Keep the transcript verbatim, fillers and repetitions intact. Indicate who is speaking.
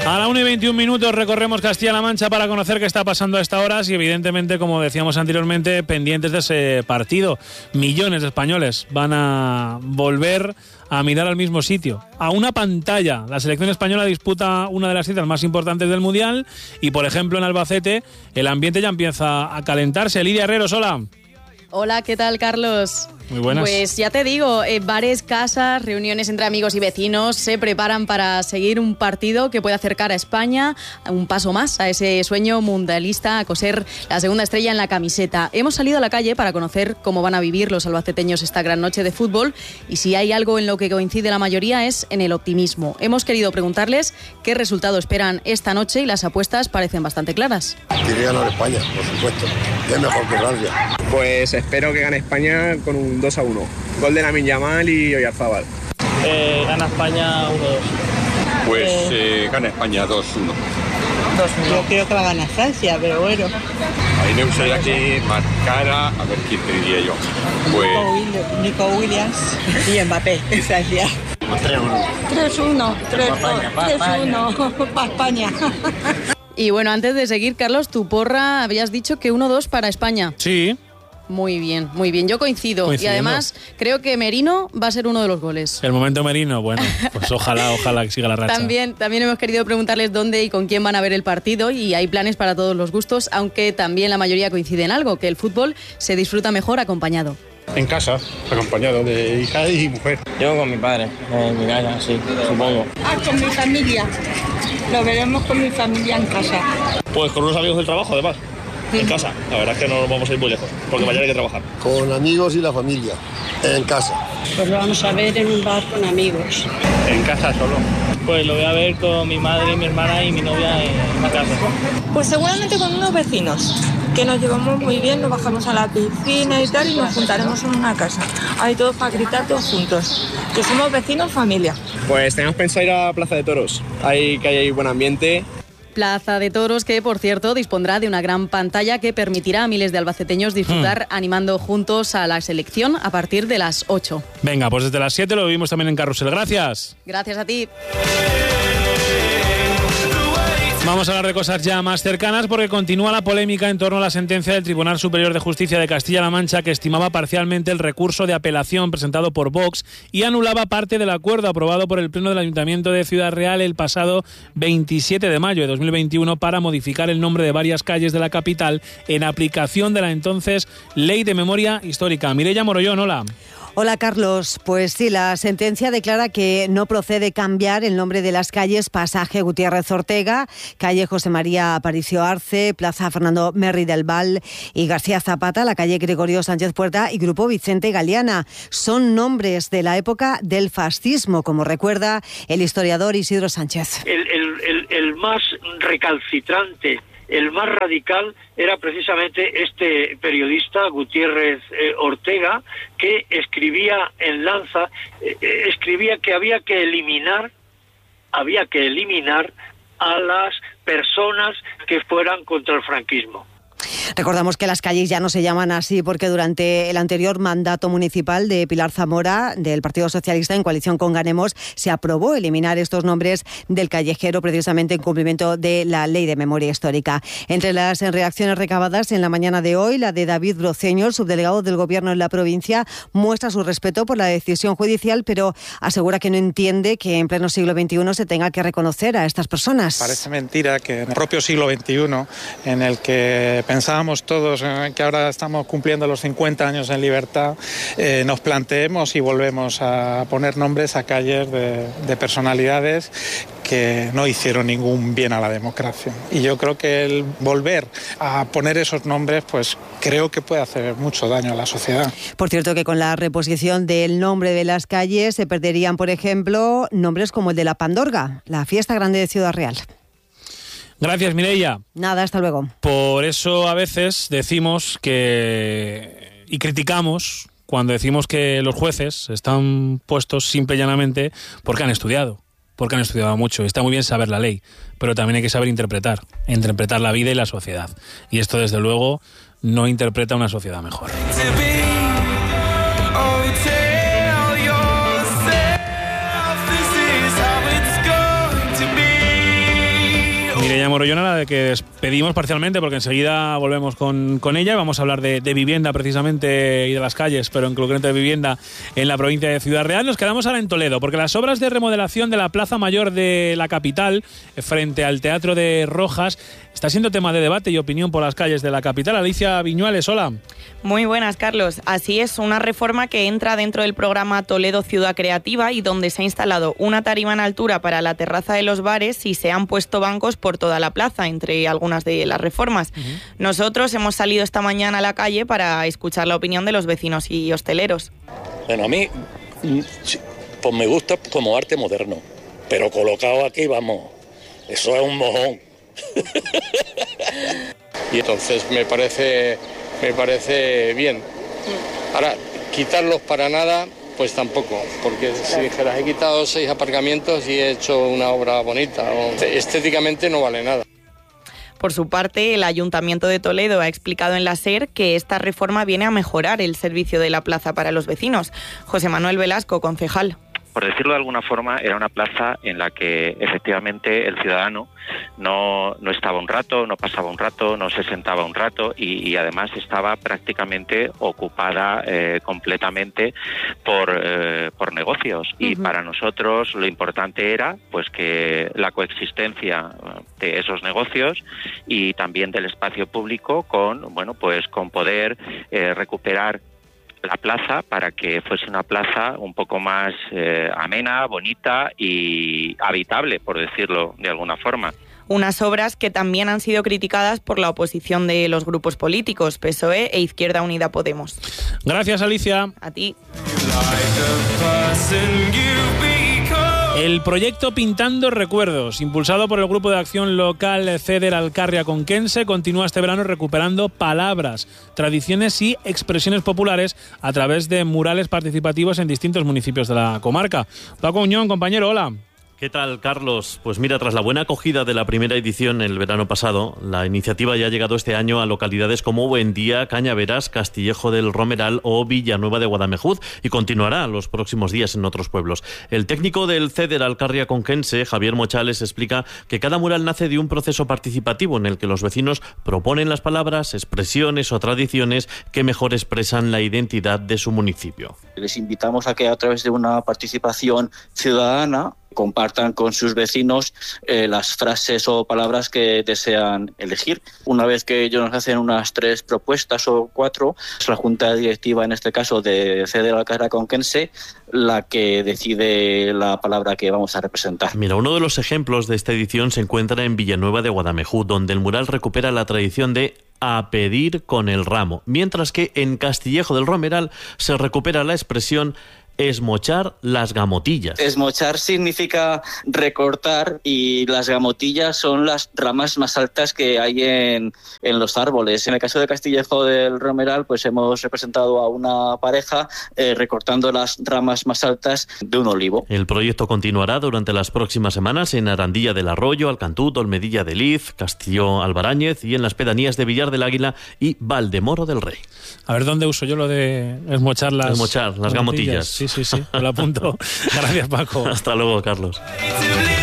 Speaker 1: A la una y veintiún minutos recorremos Castilla-La Mancha para conocer qué está pasando a esta hora y evidentemente, como decíamos anteriormente, pendientes de ese partido. Millones de españoles van a volver a mirar al mismo sitio, a una pantalla. La selección española disputa una de las citas más importantes del Mundial y, por ejemplo, en Albacete el ambiente ya empieza a calentarse. Lidia Herreros, hola.
Speaker 2: Hola, ¿qué tal, Carlos?
Speaker 1: Muy buenas.
Speaker 2: Pues ya te digo, eh, bares, casas, reuniones entre amigos y vecinos se preparan para seguir un partido que puede acercar a España un paso más a ese sueño mundialista, a coser la segunda estrella en la camiseta. Hemos salido a la calle para conocer cómo van a vivir los albaceteños esta gran noche de fútbol y si hay algo en lo que coincide la mayoría es en el optimismo. Hemos querido preguntarles qué resultado esperan esta noche y las apuestas parecen bastante claras.
Speaker 3: Tiene que ganar España, por supuesto. Es mejor que Francia.
Speaker 4: Pues espero que gane España con un dos a uno. Gol de Lamine Yamal y Oyarzabal.
Speaker 5: Eh, gana España uno dos.
Speaker 6: Pues eh, gana España dos uno.
Speaker 7: dos uno. Yo creo que va a ganar Francia, pero bueno.
Speaker 6: Ahí me gustaría que marcara, a ver quién te diría yo. Pues...
Speaker 7: Nico, Will, Nico Williams y Mbappé, Francia.
Speaker 3: tres uno.
Speaker 7: tres uno. tres uno. Para España.
Speaker 2: Y bueno, antes de seguir, Carlos, tu porra habías dicho que uno dos para España.
Speaker 1: Sí.
Speaker 2: Muy bien, muy bien. Yo coincido. Y además creo que Merino va a ser uno de los goles.
Speaker 1: El momento Merino, bueno, pues ojalá, ojalá que siga la racha.
Speaker 2: También, también hemos querido preguntarles dónde y con quién van a ver el partido y hay planes para todos los gustos, aunque también la mayoría coincide en algo, que el fútbol se disfruta mejor acompañado.
Speaker 3: En casa, acompañado de hija y mujer.
Speaker 5: Yo con mi padre, en mi casa, sí, supongo.
Speaker 7: Ah, con mi familia. Lo veremos con mi familia en casa.
Speaker 5: Pues con unos amigos del trabajo, además. En casa, la verdad es que no nos vamos a ir muy lejos, porque mañana hay que trabajar.
Speaker 3: Con amigos y la familia, en casa.
Speaker 7: Pues lo vamos a ver en un bar con amigos.
Speaker 5: En casa solo. Pues lo voy a ver con mi madre, mi hermana y mi novia en la casa.
Speaker 8: Pues seguramente con unos vecinos, que nos llevamos muy bien, nos bajamos a la piscina y tal, y nos juntaremos en una casa. Ahí todos para gritar todos juntos, que somos vecinos, familia.
Speaker 4: Pues tenemos pensado ir a Plaza de Toros, ahí que hay buen ambiente.
Speaker 2: Plaza de Toros, que por cierto dispondrá de una gran pantalla que permitirá a miles de albaceteños disfrutar mm. animando juntos a la selección a partir de las ocho.
Speaker 1: Venga, pues desde las siete lo vivimos también en Carrusel. Gracias.
Speaker 2: Gracias a ti.
Speaker 1: Vamos a hablar de cosas ya más cercanas porque continúa la polémica en torno a la sentencia del Tribunal Superior de Justicia de Castilla-La Mancha que estimaba parcialmente el recurso de apelación presentado por Vox y anulaba parte del acuerdo aprobado por el Pleno del Ayuntamiento de Ciudad Real el pasado veintisiete de mayo de dos mil veintiuno para modificar el nombre de varias calles de la capital en aplicación de la entonces Ley de Memoria Histórica. Mireia Morollón, hola.
Speaker 9: Hola, Carlos. Pues sí, la sentencia declara que no procede cambiar el nombre de las calles Pasaje Gutiérrez Ortega, calle José María Aparicio Arce, Plaza Fernando Merri del Val y García Zapata, la calle Gregorio Sánchez Puerta y Grupo Vicente Galeana. Son nombres de la época del fascismo, como recuerda el historiador Isidro Sánchez.
Speaker 10: El, el, el, el más recalcitrante, el más radical era precisamente este periodista Gutiérrez eh, Ortega, que escribía en Lanza, eh, escribía que había que eliminar, había que eliminar a las personas que fueran contra el franquismo.
Speaker 9: Recordamos que las calles ya no se llaman así porque durante el anterior mandato municipal de Pilar Zamora, del Partido Socialista, en coalición con Ganemos, se aprobó eliminar estos nombres del callejero precisamente en cumplimiento de la Ley de Memoria Histórica. Entre las reacciones recabadas en la mañana de hoy, la de David Broceño, el subdelegado del Gobierno en la provincia, muestra su respeto por la decisión judicial, pero asegura que no entiende que en pleno siglo veintiuno se tenga que reconocer a estas personas.
Speaker 11: Parece mentira que en el propio siglo veintiuno, en el que pensábamos todos que ahora estamos cumpliendo los cincuenta años en libertad, eh, nos planteemos y volvemos a poner nombres a calles de, de personalidades que no hicieron ningún bien a la democracia. Y yo creo que el volver a poner esos nombres, pues creo que puede hacer mucho daño a la sociedad. Por cierto, que con la reposición del nombre de las calles se perderían, por ejemplo, nombres como el de la Pandorga, la fiesta grande de Ciudad Real.
Speaker 1: Gracias, Mireia.
Speaker 9: Nada, hasta luego.
Speaker 1: Por eso a veces decimos que y criticamos cuando decimos que los jueces están puestos simple y llanamente porque han estudiado, porque han estudiado mucho. Está muy bien saber la ley, pero también hay que saber interpretar, interpretar la vida y la sociedad. Y esto, desde luego, no interpreta una sociedad mejor. Mireia Morollón, a la de que despedimos parcialmente porque enseguida volvemos con, con ella. Vamos a hablar de, de vivienda precisamente y de las calles, pero en concreto de vivienda en la provincia de Ciudad Real. Nos quedamos ahora en Toledo porque las obras de remodelación de la Plaza Mayor de la capital frente al Teatro de Rojas está siendo tema de debate y opinión por las calles de la capital. Alicia Viñuales, hola.
Speaker 12: Muy buenas, Carlos. Así es, una reforma que entra dentro del programa Toledo Ciudad Creativa y donde se ha instalado una tarima en altura para la terraza de los bares y se han puesto bancos por toda la plaza, entre algunas de las reformas. Uh-huh. Nosotros hemos salido esta mañana a la calle para escuchar la opinión de los vecinos y hosteleros.
Speaker 13: Bueno, a mí pues me gusta como arte moderno, pero colocado aquí, vamos, eso es un mojón.
Speaker 14: Y entonces me parece me parece bien. Ahora, quitarlos para nada, pues tampoco, porque si dijeras he quitado seis aparcamientos y he hecho una obra bonita, estéticamente no vale nada.
Speaker 12: Por su parte, el Ayuntamiento de Toledo ha explicado en la SER que esta reforma viene a mejorar el servicio de la plaza para los vecinos. José Manuel Velasco, concejal.
Speaker 15: Por decirlo de alguna forma, era una plaza en la que efectivamente el ciudadano no, no estaba un rato, no pasaba un rato, no se sentaba un rato y, y además estaba prácticamente ocupada eh, completamente por, eh, por negocios. Uh-huh. Y para nosotros lo importante era pues que la coexistencia de esos negocios y también del espacio público con, bueno, pues con poder eh, recuperar la plaza para que fuese una plaza un poco más eh, amena, bonita y habitable, por decirlo de alguna forma.
Speaker 12: Unas obras que también han sido criticadas por la oposición de los grupos políticos, P S O E e Izquierda Unida Podemos.
Speaker 1: Gracias, Alicia.
Speaker 12: A ti.
Speaker 1: El proyecto Pintando Recuerdos, impulsado por el grupo de acción local Ceder Alcarria Conquense, continúa este verano recuperando palabras, tradiciones y expresiones populares a través de murales participativos en distintos municipios de la comarca. Paco Uñón, compañero, hola.
Speaker 16: ¿Qué tal, Carlos? Pues mira, tras la buena acogida de la primera edición el verano pasado, la iniciativa ya ha llegado este año a localidades como Buendía, Cañaveras, Castillejo del Romeral o Villanueva de Guadamejuz y continuará los próximos días en otros pueblos. El técnico del Ceder Alcarria Conquense, Javier Mochales, explica que cada mural nace de un proceso participativo en el que los vecinos proponen las palabras, expresiones o tradiciones que mejor expresan la identidad de su municipio.
Speaker 17: Les invitamos a que a través de una participación ciudadana compartan con sus vecinos eh, las frases o palabras que desean elegir. Una vez que ellos nos hacen unas tres propuestas o cuatro, es la junta directiva, en este caso de Ceder Alcarria Conquense, la que decide la palabra que vamos a representar.
Speaker 16: Mira, uno de los ejemplos de esta edición se encuentra en Villanueva de Guadamejuz, donde el mural recupera la tradición de a pedir con el ramo, mientras que en Castillejo del Romeral se recupera la expresión esmochar las gamotillas.
Speaker 17: Esmochar significa recortar y las gamotillas son las ramas más altas que hay en, en los árboles. En el caso de Castillejo del Romeral, pues hemos representado a una pareja eh, recortando las ramas más altas de un olivo.
Speaker 16: El proyecto continuará durante las próximas semanas en Arandilla del Arroyo, Alcantut, Olmedilla de Liz, Castillo Albarañez y en las pedanías de Villar del Águila y Valdemoro del Rey.
Speaker 1: A ver, ¿dónde uso yo lo de esmochar las,
Speaker 16: esmochar, las gamotillas?
Speaker 1: Sí, sí, sí, me lo apunto. Gracias, Paco.
Speaker 16: Hasta luego, Carlos.